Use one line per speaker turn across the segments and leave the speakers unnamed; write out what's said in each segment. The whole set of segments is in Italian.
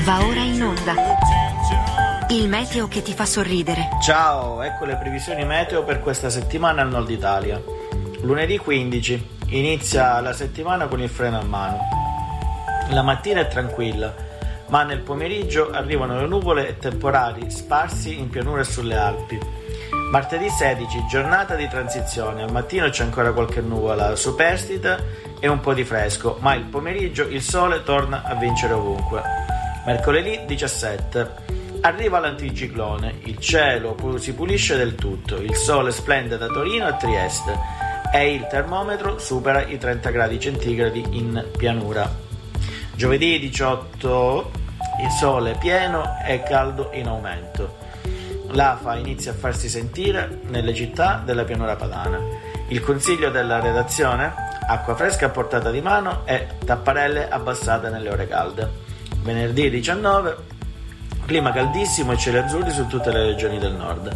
Va ora in onda. Il meteo che ti fa sorridere.
Ciao, ecco le previsioni meteo per questa settimana al nord Italia. Lunedì 15, inizia la settimana con il freno a mano. La mattina è tranquilla, ma nel pomeriggio arrivano le nuvole e temporali sparsi in pianura e sulle Alpi. Martedì 16, giornata di transizione. Al mattino c'è ancora qualche nuvola superstite e un po' di fresco, ma il pomeriggio il sole torna a vincere ovunque. Mercoledì 17. Arriva l'anticiclone, il cielo si pulisce del tutto, il sole splende da Torino a Trieste e il termometro supera i 30 gradi centigradi in pianura. Giovedì 18, il sole pieno e caldo in aumento. L'afa inizia a farsi sentire nelle città della pianura padana. Il consiglio della redazione: acqua fresca a portata di mano e tapparelle abbassate nelle ore calde. Venerdì 19, clima caldissimo e cieli azzurri su tutte le regioni del nord.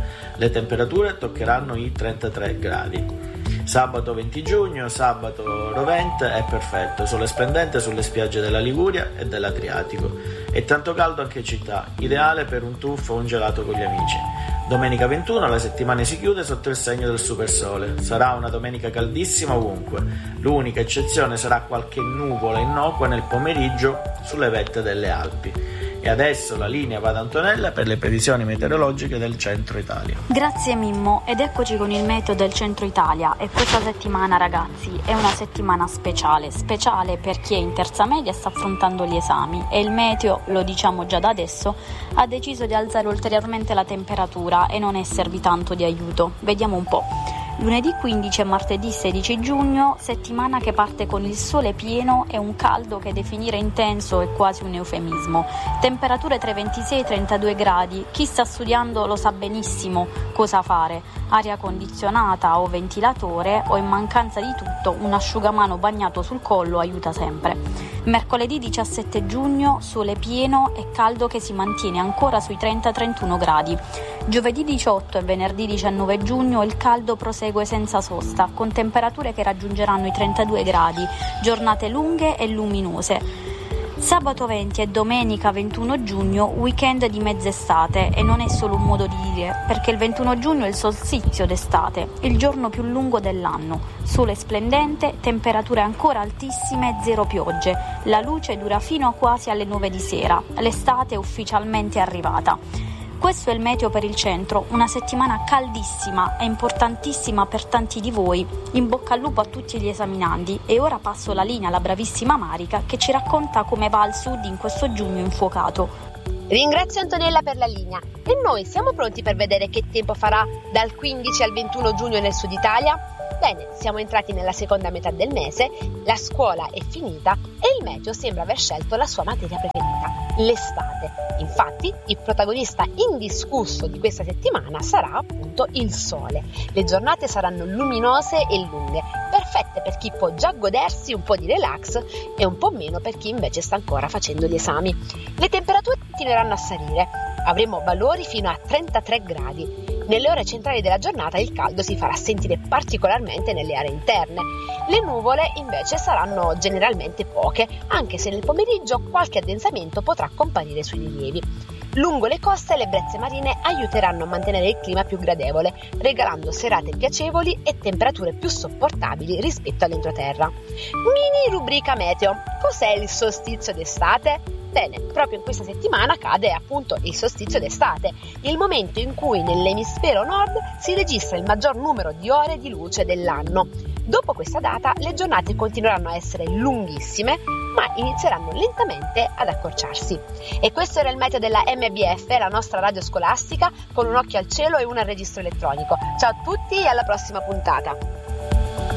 Le toccheranno i 33 gradi. Sabato 20 giugno, sabato rovente e perfetto, sole splendente sulle spiagge della Liguria e dell'Adriatico. E tanto caldo anche in città, ideale per un tuffo o un gelato con gli amici. Domenica 21 la settimana si chiude sotto il segno del supersole. Sarà una domenica caldissima ovunque. L'unica eccezione sarà qualche nuvola innocua nel pomeriggio sulle vette delle Alpi. E adesso la linea va ad Antonella per le previsioni meteorologiche del centro Italia.
Grazie Mimmo, ed eccoci con il meteo del centro Italia. E questa settimana, ragazzi, è una settimana speciale per chi è in terza media e sta affrontando gli esami, e il meteo, lo diciamo già da adesso, ha deciso di alzare ulteriormente la temperatura e non esservi tanto di aiuto. Vediamo un po'. Lunedì 15 e martedì 16 giugno, settimana che parte con il sole pieno e un caldo che definire intenso è quasi un eufemismo. Temperature tra i 26 e i 32 gradi, chi sta studiando lo sa benissimo cosa fare, aria condizionata o ventilatore, o in mancanza di tutto un asciugamano bagnato sul collo aiuta sempre. Mercoledì 17 giugno, sole pieno e caldo che si mantiene ancora sui 30-31 gradi. Giovedì 18 e venerdì 19 giugno il caldo prosegue senza sosta, con temperature che raggiungeranno i 32 gradi, giornate lunghe e luminose. Sabato 20 e domenica 21 giugno, weekend di mezz'estate, e non è solo un modo di dire, perché il 21 giugno è il solstizio d'estate, il giorno più lungo dell'anno. Sole splendente, temperature ancora altissime, zero piogge. La luce dura fino a quasi alle 9 di sera. L'estate è ufficialmente arrivata. Questo è il meteo per il centro, una settimana caldissima e importantissima per tanti di voi. In bocca al lupo a tutti gli esaminandi, e ora passo la linea alla bravissima Marica che ci racconta come va al sud in questo giugno infuocato.
Ringrazio Antonella per la linea, e noi siamo pronti per vedere che tempo farà dal 15 al 21 giugno nel sud Italia? Bene, siamo entrati nella seconda metà del mese, la scuola è finita e il meteo sembra aver scelto la sua materia preferita, l'estate. Infatti, il protagonista indiscusso di questa settimana sarà appunto il sole. Le giornate saranno luminose e lunghe, perfette per chi può già godersi un po' di relax e un po' meno per chi invece sta ancora facendo gli esami. Le temperature continueranno a salire, avremo valori fino a 33 gradi. Nelle ore centrali della giornata il caldo si farà sentire particolarmente nelle aree interne. Le nuvole invece saranno generalmente poche, anche se nel pomeriggio qualche addensamento potrà comparire sui rilievi. Lungo le coste le brezze marine aiuteranno a mantenere il clima più gradevole, regalando serate piacevoli e temperature più sopportabili rispetto all'entroterra. Mini rubrica meteo. Cos'è il solstizio d'estate? Bene, proprio in questa settimana cade appunto il solstizio d'estate, il momento in cui nell'emisfero nord si registra il maggior numero di ore di luce dell'anno. Dopo questa data le giornate continueranno a essere lunghissime, ma inizieranno lentamente ad accorciarsi. E questo era il meteo della MBF, la nostra radio scolastica, con un occhio al cielo e un al registro elettronico. Ciao a tutti e alla prossima puntata!